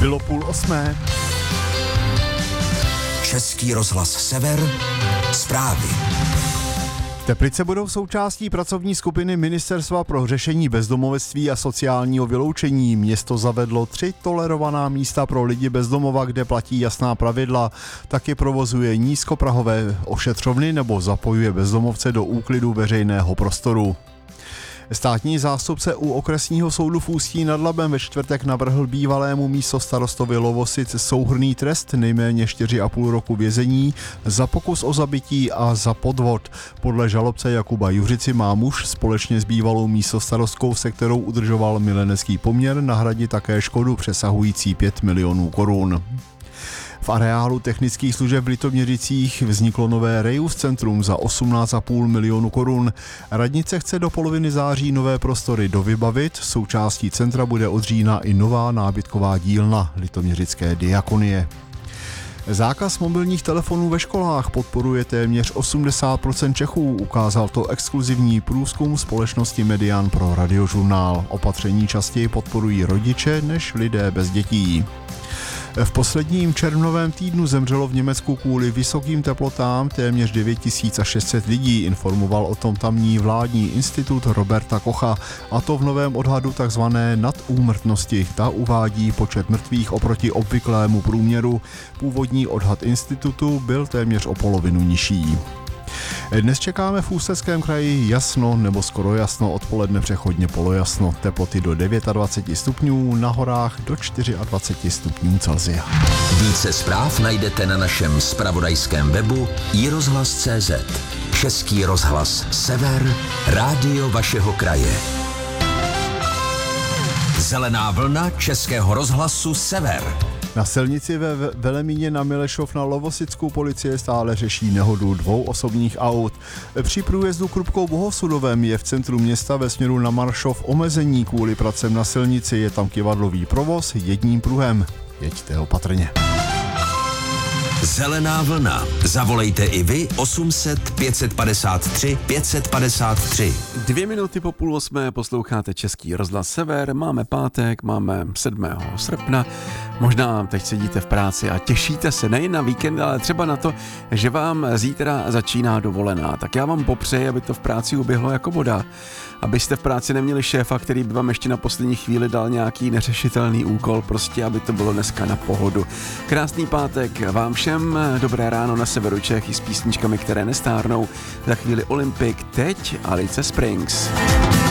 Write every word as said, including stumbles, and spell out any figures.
Bylo půl osmé. Český rozhlas Sever, zprávy. Teplice budou součástí pracovní skupiny Ministerstva pro řešení bezdomovectví a sociálního vyloučení. Město zavedlo tři tolerovaná místa pro lidi bez domova, kde platí jasná pravidla. Taky provozuje nízkoprahové ošetřovny nebo zapojuje bezdomovce do úklidu veřejného prostoru. Státní zástupce u okresního soudu v Ústí nad Labem ve čtvrtek navrhl bývalému místostarostovi Lovosic souhrnný trest nejméně čtyři a půl roku vězení za pokus o zabití a za podvod. Podle žalobce Jakuba Juřici má muž společně s bývalou místostarostkou, se kterou udržoval milenecký poměr, nahradit také škodu přesahující pět milionů korun. V areálu technických služeb v Litoměřicích vzniklo nové Reus centrum za osmnáct celá pět milionu korun. Radnice chce do poloviny září nové prostory dovybavit. Součástí centra bude od října i nová nábytková dílna Litoměřické diakonie. Zákaz mobilních telefonů ve školách podporuje téměř osmdesát procent Čechů, ukázal to exkluzivní průzkum společnosti Median pro Radiožurnál. Opatření častěji podporují rodiče než lidé bez dětí. V posledním červnovém týdnu zemřelo v Německu kvůli vysokým teplotám téměř devět tisíc šest set lidí, informoval o tom tamní vládní institut Roberta Kocha, a to v novém odhadu tzv. Nadúmrtnosti. Ta uvádí počet mrtvých oproti obvyklému průměru. Původní odhad institutu byl téměř o polovinu nižší. Dnes čekáme v Ústeckém kraji jasno nebo skoro jasno, odpoledne přechodně polojasno, teploty do dvacet devět stupňů, na horách do dvacet čtyři stupňů Celsia. Více zpráv najdete na našem zpravodajském webu i rozhlas tečka cé zet. Český rozhlas Sever, rádio vašeho kraje. Zelená vlna Českého rozhlasu Sever. Na silnici ve Velemíně na Milešov na Lovosickou policie stále řeší nehodu dvou osobních aut. Při průjezdu Krupkou Bohosudovem je v centru města ve směru na Maršov omezení kvůli pracem na silnici. Je tam kyvadlový provoz jedním pruhem. Jeďte opatrně. Zelená vlna. Zavolejte i vy osm set pět set padesát tři pět set padesát tři. Dvě minuty po půl osmé posloucháte Český rozhlas Sever. Máme pátek, máme sedmého srpna. Možná teď sedíte v práci a těšíte se nejen na víkend, ale třeba na to, že vám zítra začíná dovolená. Tak já vám popřeji, aby to v práci uběhlo jako voda. Abyste v práci neměli šéfa, který by vám ještě na poslední chvíli dal nějaký neřešitelný úkol, prostě aby to bylo dneska na pohodu. Krásný pátek vám všem, dobré ráno na severu Čech i s písničkami, které nestárnou. Za chvíli Olympic, teď Alice Springs.